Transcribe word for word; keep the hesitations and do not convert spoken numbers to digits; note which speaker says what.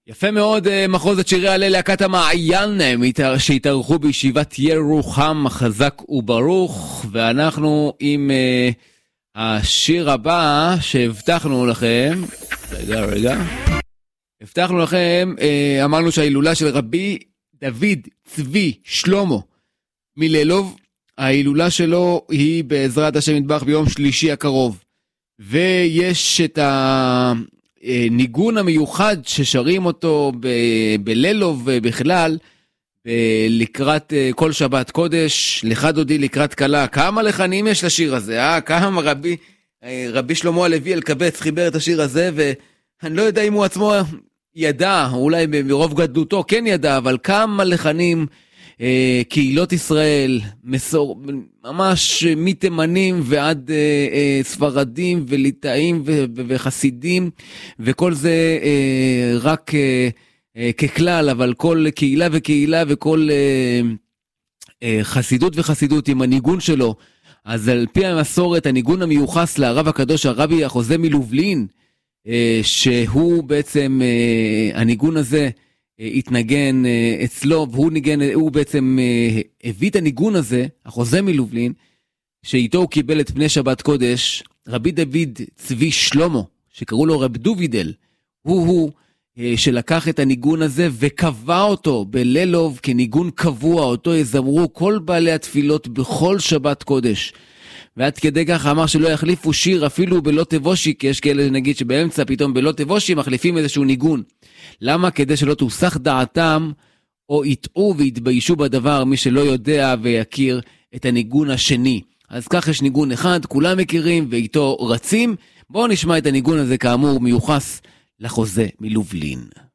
Speaker 1: יפה מאוד, מחוז את שירי הלל להקת המעיין שהתארחו בישיבת ירוחם, חזק וברוך. ואנחנו עם uh, השיר הבא שהבטחנו לכם. רגע רגע הבטחנו לכם, uh, אמרנו שההילולה של רבי דוד צבי שלמה מלילוב, ההילולה שלו היא בעזרת השם יתברך ביום שלישי הקרוב, ויש את הניגון המיוחד ששרים אותו ב- בלילוב בכלל לקראת כל שבת קודש, לך דודי לקראת קלה. כמה לחנים יש לשיר הזה, אה? כמה רבי, רבי שלמה הלוי אלקבץ חיבר את השיר הזה, ואני לא יודע אם הוא עצמו ידע, אולי ברוב גדלותו כן ידע, אבל כמה לחנים אה, קהילות ישראל, מסור, ממש מתימנים ועד אה, אה, ספרדים וליטאים ו- ו- וחסידים, וכל זה אה, רק אה, אה, ככלל, אבל כל קהילה וקהילה וכל אה, אה, חסידות וחסידות עם הניגון שלו. אז על פי המסורת, הניגון המיוחס לרב הקדוש הרבי החוזה מלובלין, שהוא בעצם, הניגון הזה התנגן אצלו, והוא ניגן, הוא בעצם הביא את הניגון הזה, החוזה מלובלין, שאיתו הוא קיבל את פני שבת קודש, רבי דוד צבי שלמה, שקראו לו רב דובידל, הוא הוא שלקח את הניגון הזה וקבע אותו בלילוב כניגון קבוע, אותו יזמרו כל בעלי התפילות בכל שבת קודש. ועד כדי כך אמר שלא יחליפו שיר אפילו בלא תבושי, כי יש כאלה נגיד שבאמצע פתאום בלא תבושי מחליפים איזשהו ניגון. למה? כדי שלא תוסח דעתם או יטעו ויתביישו בדבר מי שלא יודע ויכיר את הניגון השני. אז כך יש ניגון אחד, כולם מכירים ואיתו רצים. בואו נשמע את הניגון הזה כאמור מיוחס לחוזה מלובלין.